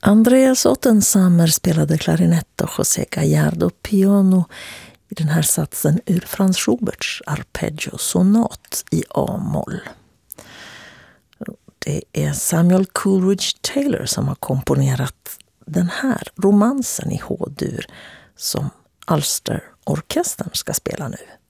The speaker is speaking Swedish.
Andreas Ottensammer spelade klarinett och José Gallardo piano i den här satsen ur Franz Schuberts arpeggio-sonat i A-moll. Det är Samuel Coleridge Taylor som har komponerat den här romansen i H-dur som Ulster-orkestern ska spela nu.